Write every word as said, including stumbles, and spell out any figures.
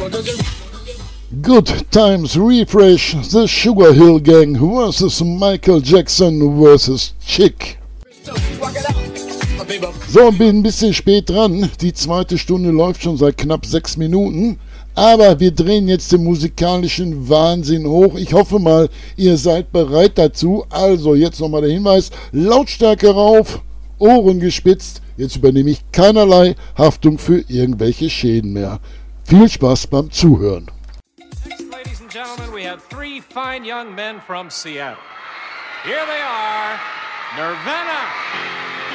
Good Times Refresh, The Sugar Hill Gang versus Michael Jackson versus Chick. So, bin ein bisschen spät dran. Die zweite Stunde läuft schon seit knapp sechs Minuten. Aber wir drehen jetzt den musikalischen Wahnsinn hoch. Ich hoffe mal, ihr seid bereit dazu. Also, jetzt nochmal der Hinweis. Lautstärke rauf, Ohren gespitzt. Jetzt übernehme ich keinerlei Haftung für irgendwelche Schäden mehr. Viel Spaß beim Zuhören. Next, ladies and gentlemen, we have three fine young men from Seattle. Here they are, Nirvana.